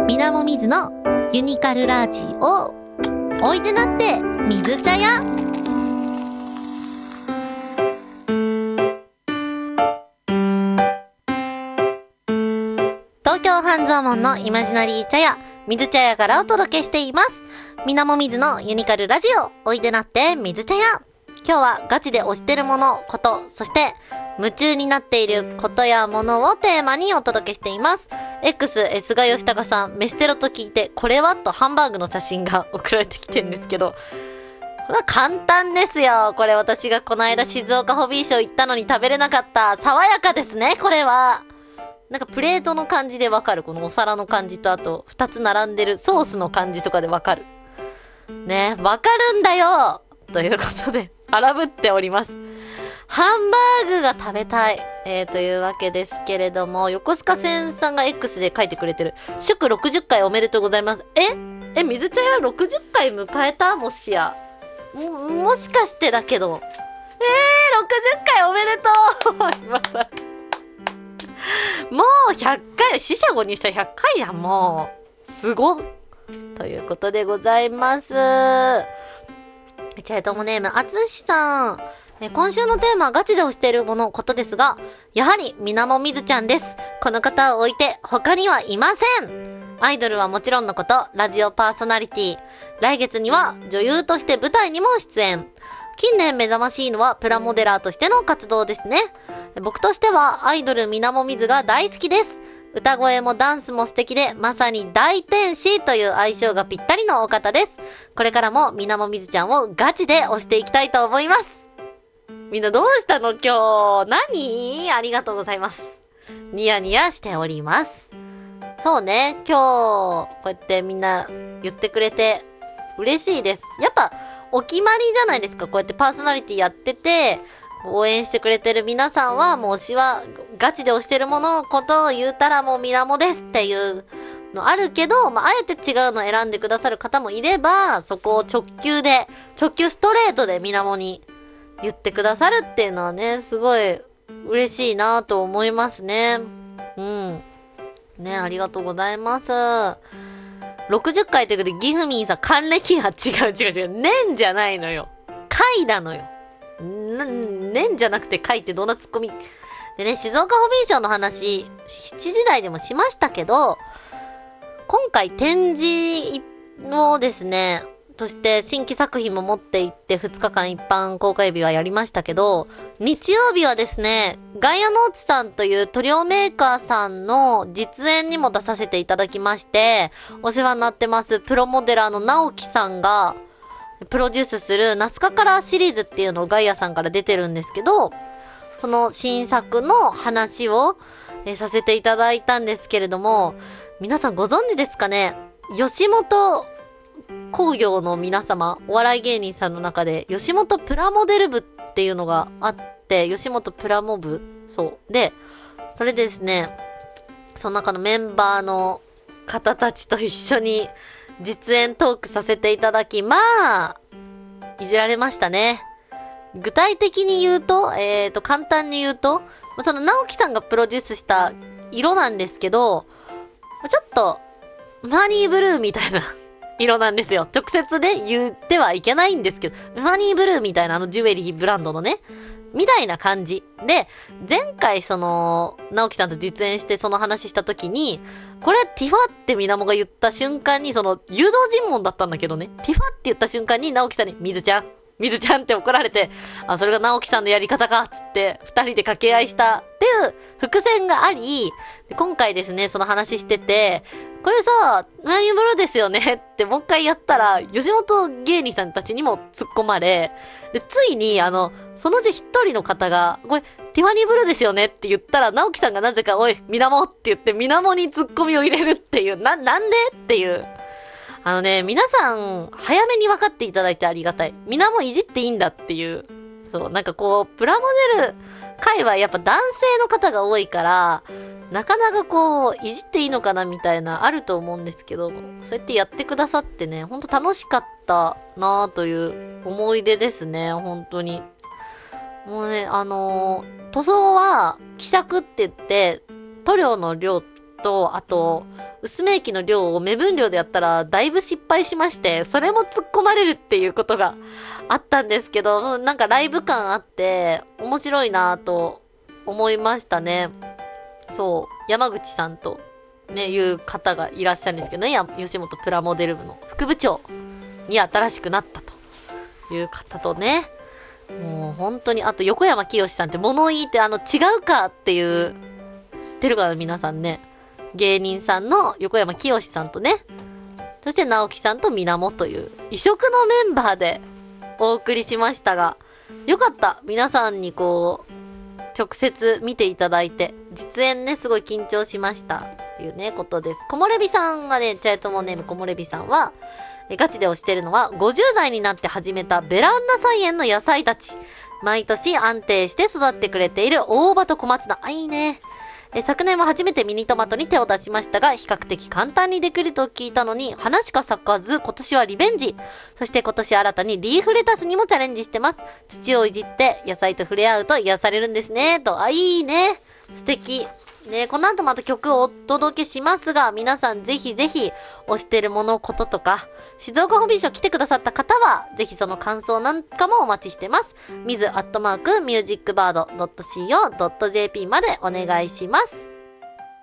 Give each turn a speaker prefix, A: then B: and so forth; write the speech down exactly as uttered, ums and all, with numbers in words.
A: みなもみずのユニカルラジオ。おいでなって水茶屋。東京半蔵門のイマジナリー茶屋、水茶屋からお届けしています。みなもみずのユニカルラジオ、おいでなって水茶屋。今日はガチで推してるもの、こと、そして夢中になっていることやものをテーマにお届けしています。X、S が吉高さん、飯テロと聞いて、これはとハンバーグの写真が送られてきてるんですけど、これは簡単ですよ。これ私がこの間静岡ホビーショー行ったのに食べれなかった。爽やかですね、これは。なんかプレートの感じでわかる。このお皿の感じと、あと二つ並んでるソースの感じとかでわかる。ね、わかるんだよということで、荒ぶっております。ハンバーグが食べたい。えー、というわけですけれども、横須賀線さんが X で書いてくれてる。祝ろくじゅっかいおめでとうございます。ええ、水茶屋ろくじゅっかい迎えた？もしや。も、もしかしてだけど。えー、ろくじゅっかいおめでとう今さ。もうひゃっかい、四捨五入したらひゃっかいじゃん、もう。すごっ。ということでございます。チャイトモネーム、あつしさん。え今週のテーマはガチで推しているものことですが、やはりみなもみずちゃんです。この方を置いて他にはいません。アイドルはもちろんのこと、ラジオパーソナリティ、来月には女優として舞台にも出演。近年目覚ましいのはプラモデラーとしての活動ですね。僕としてはアイドルみなもみずが大好きです。歌声もダンスも素敵で、まさに大天使という相性がぴったりのお方です。これからもみなもみずちゃんをガチで推していきたいと思います。みんなどうしたの今日。何？ありがとうございます。ニヤニヤしております。そうね、今日こうやってみんな言ってくれて嬉しいです。やっぱお決まりじゃないですか。こうやってパーソナリティやってて応援してくれてる皆さんは、もう推しはガチで推してるもののことを言うたらもうみなもですっていうのあるけど、まあ、あえて違うのを選んでくださる方もいれば、そこを直球で直球ストレートでみなもに言ってくださるっていうのはね、すごい嬉しいなと思いますね。うん。ね、ありがとうございます。ろくじゅっかいということで、ギフミンさん、還暦が違う違う違う。年じゃないのよ。回なのよ。な、年じゃなくて回ってどんなツッコミ。でね、静岡ホビーショーの話、しちじ台でもしましたけど、今回展示をですね、そして新規作品も持って行ってふつかかん一般公開日はやりましたけど、日曜日はですね、ガイアノーツさんという塗料メーカーさんの実演にも出させていただきまして、お世話になってますプロモデラーの直樹さんがプロデュースするナスカカラーシリーズっていうのをガイアさんから出てるんですけど、その新作の話をえさせていただいたんですけれども、皆さんご存知ですかね？吉本工業の皆様、お笑い芸人さんの中で吉本プラモデル部っていうのがあって、吉本プラモ部、そうで、それでですね、その中のメンバーの方たちと一緒に実演トークさせていただき、まあいじられましたね。具体的に言うと、えーと簡単に言うと、その直樹さんがプロデュースした色なんですけど、ちょっとマニーブルーみたいな色なんですよ。直接で言ってはいけないんですけど、ファニーブルーみたいなあのジュエリーブランドのね、みたいな感じ。で、前回その、直樹さんと実演してその話した時に、これティファってみなもが言った瞬間に、その、誘導尋問だったんだけどね、ティファって言った瞬間に直樹さんに、水ちゃん、水ちゃんって怒られて、あ、それが直樹さんのやり方か、つって、二人で掛け合いしたっていう伏線があり、今回ですね、その話してて、これさ、マニーブルーですよねってもう一回やったら、吉本芸人さんたちにも突っ込まれ、で、ついに、あの、そのうち一人の方が、これ、ティファニーブルーですよねって言ったら、直樹さんがなぜか、おい、みなもって言って、みなもに突っ込みを入れるっていう、な、なんでっていう。あのね、皆さん、早めに分かっていただいてありがたい。みなもいじっていいんだっていう。そう、なんかこう、プラモデル界はやっぱ男性の方が多いから、なかなかこう、いじっていいのかなみたいな、あると思うんですけど、そうやってやってくださってね、ほんと楽しかったなぁという思い出ですね、本当に。もうね、あのー、塗装は、希釈って言って、塗料の量と、あと、薄め液の量を目分量でやったらだいぶ失敗しまして、それも突っ込まれるっていうことがあったんですけど、なんかライブ感あって面白いなぁと思いましたね。そう、山口さんとね、いう方がいらっしゃるんですけどね、吉本プラモデル部の副部長に新しくなったという方とね、もう本当に、あと横山清さんって物言いってあの違うかっていう、知ってるかな皆さんね。芸人さんの横山清さんとね、そして直樹さんとみなもという異色のメンバーでお送りしましたが、よかった。皆さんにこう、直接見ていただいて、実演ね、すごい緊張しました。というね、ことです。木漏れ日さんがね、チャイトモネーム木漏れ日さんは、えガチで推してるのは、ごじゅう代になって始めたベランダ菜園の野菜たち。毎年安定して育ってくれている大葉と小松菜。あ、いいね。え昨年は初めてミニトマトに手を出しましたが、比較的簡単にできると聞いたのに花しか咲かず、今年はリベンジ。そして今年新たにリーフレタスにもチャレンジしてます。土をいじって野菜と触れ合うと癒されるんですねと。あ、いいね。素敵ね。この後また曲をお届けしますが、皆さんぜひぜひ推してるものこととか、静岡ホビーショー来てくださった方はぜひその感想なんかもお待ちしてます。水アットマークミュージックバードドットシーオードットジェーピー までお願いします。